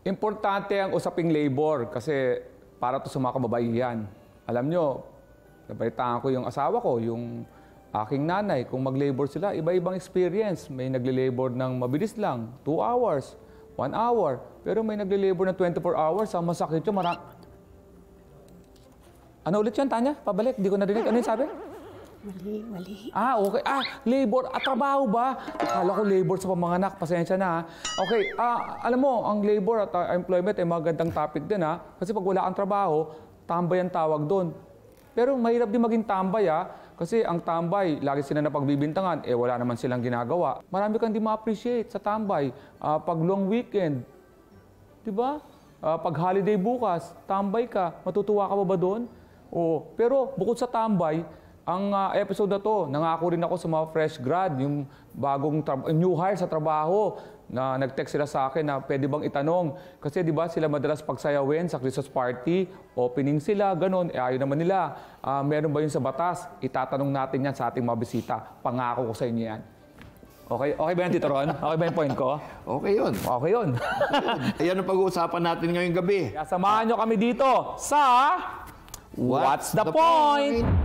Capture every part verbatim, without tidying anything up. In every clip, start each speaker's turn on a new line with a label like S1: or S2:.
S1: Importante ang usaping labor kasi para to sa mga kababaihan. Alam nyo, nabalitaan ko yung asawa ko, yung aking nanay, kung mag-labor sila, iba-ibang experience. May nagle-labor ng mabilis lang, two hours, one hour. Pero may nagle-labor ng twenty-four hours, ang masakit yun, marang... Ano ulit yan, Tanya? Pabalik, di ko narinig. Ano yung sabi?
S2: Mali, mali.
S1: Ah, okay. Ah, labor. Ah, trabaho ba? Akala ko labor sa pamamanak. Pasensya na, ha? Okay. Ah, alam mo, ang labor at uh, employment ay magandang topic din, ha? Kasi pag wala kang trabaho, tambay ang tawag doon. Pero mahirap din maging tambay, ha? Kasi ang tambay, lagi sila na pagbibintangan, eh wala naman silang ginagawa. Marami kang di ma-appreciate sa tambay. Ah, pag long weekend, di ba? Ah, pag holiday bukas, tambay ka. Matutuwa ka ba ba doon? Oo. Pero bukod sa tambay, ang uh, episode na to, nangako rin ako sa mga fresh grad, yung bagong new hire sa trabaho, na nag-text sila sa akin na pwede bang itanong. Kasi di ba sila madalas pagsayawin sa Christmas party, opening sila, ganun, eh ayaw naman nila. Uh, meron ba yun sa batas? Itatanong natin yan sa ating mga bisita. Pangako ko sa inyo yan. Okay, okay ba yan, Tito Ron? Okay ba yung point ko?
S3: Okay yun.
S1: Okay yun.
S3: Ayan ang pag-uusapan natin ngayong gabi.
S1: Kaya samahan nyo kami dito sa What's, What's the, the Point? point?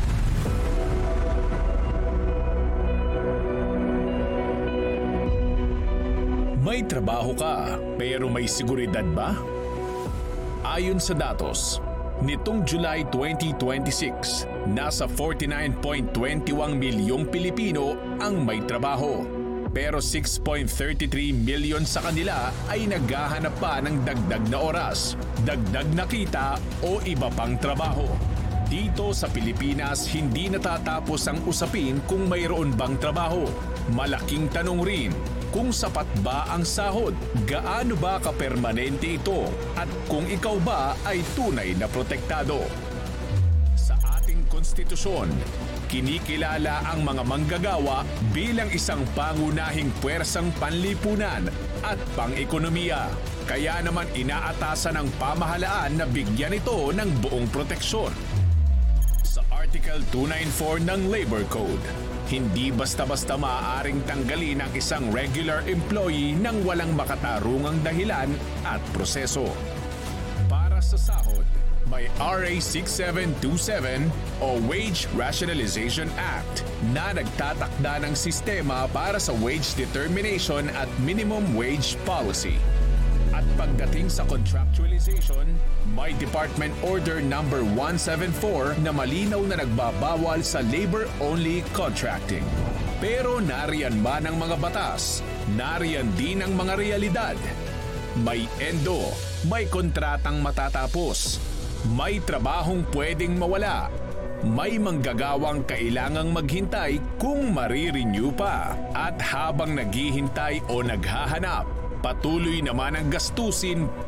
S4: May trabaho ka, pero may seguridad ba? Ayon sa datos, nitong July twenty twenty-six, nasa forty-nine point two one milyong Pilipino ang may trabaho. Pero six point three three million sa kanila ay naghahanap pa ng dagdag na oras, dagdag na kita o iba pang trabaho. Dito sa Pilipinas, hindi natatapos ang usapin kung mayroon bang trabaho. Malaking tanong rin, kung sapat ba ang sahod, gaano ba kapermanente ito, at kung ikaw ba ay tunay na protektado. Sa ating konstitusyon, kinikilala ang mga manggagawa bilang isang pangunahing puwersang panlipunan at pang-ekonomiya. Kaya naman inaatasan ng pamahalaan na bigyan ito ng buong proteksyon. Sa Article two ninety-four ng Labor Code, hindi basta-basta maaaring tanggalin ang isang regular employee nang walang makatarungang dahilan at proseso. Para sa sahod, may R A sixty-seven twenty-seven o Wage Rationalization Act na nagtatakda ng sistema para sa wage determination at minimum wage policy. At pagdating sa contractualization, may Department Order number one seventy-four na malinaw na nagbabawal sa labor-only contracting. Pero nariyan man ang mga batas, nariyan din ang mga realidad. May endo, may kontratang matatapos, may trabahong pwedeng mawala, may manggagawang kailangang maghintay kung marirenew pa. At habang naghihintay o naghahanap, patuloy naman ang gastusin